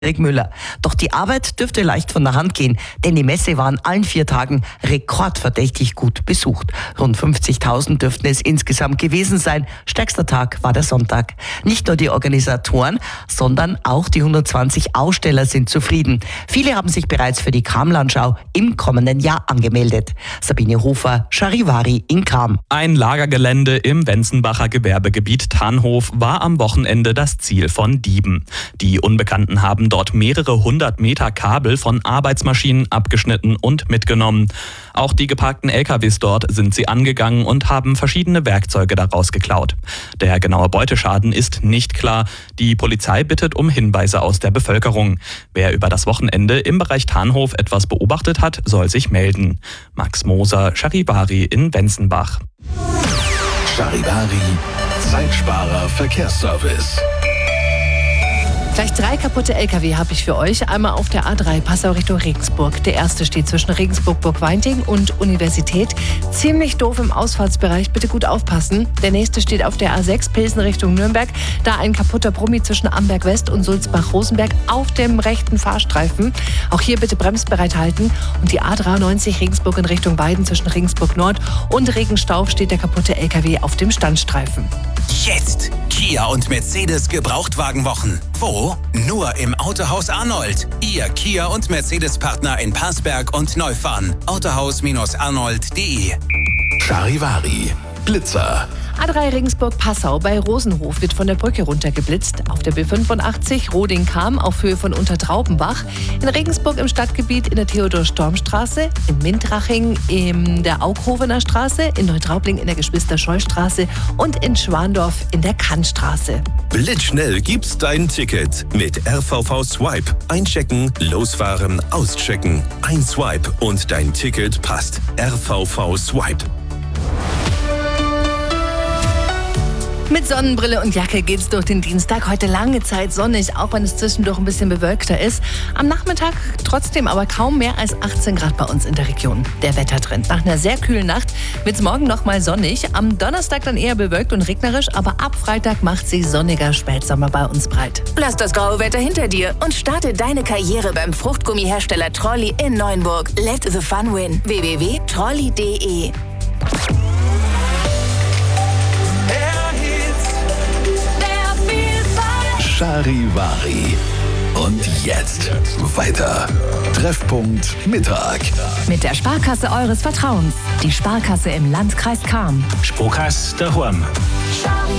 Erik Müller. Doch die Arbeit dürfte leicht von der Hand gehen, denn die Messe war an allen 4 Tagen rekordverdächtig gut besucht. Rund 50.000 dürften es insgesamt gewesen sein. Stärkster Tag war der Sonntag. Nicht nur die Organisatoren, sondern auch die 120 Aussteller sind zufrieden. Viele haben sich bereits für die Kramlandschau im kommenden Jahr angemeldet. Sabine Hofer, Charivari in Kram. Ein Lagergelände im Wenzenbacher Gewerbegebiet Tannhof war am Wochenende das Ziel von Dieben. Die Unbekannten haben dort mehrere 100 Meter Kabel von Arbeitsmaschinen abgeschnitten und mitgenommen. Auch die geparkten LKWs dort sind sie angegangen und haben verschiedene Werkzeuge daraus geklaut. Der genaue Beuteschaden ist nicht klar. Die Polizei bittet um Hinweise aus der Bevölkerung. Wer über das Wochenende im Bereich Tannhof etwas beobachtet hat, soll sich melden. Max Moser, Charivari in Wenzenbach. Charivari, Zeitsparer Verkehrsservice. Gleich 3 kaputte LKW habe ich für euch. Einmal auf der A3 Passau Richtung Regensburg. Der erste steht zwischen Regensburg-Burgweinting und Universität. Ziemlich doof im Ausfahrtsbereich, bitte gut aufpassen. Der nächste steht auf der A6 Pilsen Richtung Nürnberg. Da ein kaputter Brummi zwischen Amberg West und Sulzbach-Rosenberg auf dem rechten Fahrstreifen. Auch hier bitte bremsbereit halten. Und die A93 Regensburg in Richtung Weiden zwischen Regensburg Nord und Regenstauf steht der kaputte LKW auf dem Standstreifen. Jetzt Kia und Mercedes Gebrauchtwagenwochen. Wo? Nur im Autohaus Arnold. Ihr Kia und Mercedes-Partner in Parsberg und Neufahren. Autohaus-arnold.de. Charivari, Blitzer. A3 Regensburg-Passau bei Rosenhof wird von der Brücke runtergeblitzt. Auf der B85 Roding-Kam auf Höhe von Untertraubenbach. In Regensburg im Stadtgebiet in der Theodor-Storm-Straße. In Mintraching in der Aughovener Straße. In Neutraubling in der Geschwister-Scholl-Straße. Und in Schwandorf in der Kannstraße. Blitzschnell gibt's dein Ticket mit RVV Swipe. Einchecken, losfahren, auschecken. Ein Swipe und dein Ticket passt. RVV Swipe. Mit Sonnenbrille und Jacke geht's durch den Dienstag. Heute lange Zeit sonnig, auch wenn es zwischendurch ein bisschen bewölkter ist. Am Nachmittag trotzdem aber kaum mehr als 18 Grad bei uns in der Region. Der Wettertrend. Nach einer sehr kühlen Nacht wird's morgen nochmal sonnig. Am Donnerstag dann eher bewölkt und regnerisch, aber ab Freitag macht sich sonniger Spätsommer bei uns breit. Lass das graue Wetter hinter dir und starte deine Karriere beim Fruchtgummihersteller Trolli in Neuenburg. Let the fun win. www.trolli.de. Charivari. Und jetzt weiter. Treffpunkt Mittag. Mit der Sparkasse eures Vertrauens. Die Sparkasse im Landkreis Cham. Sparkasse daheim.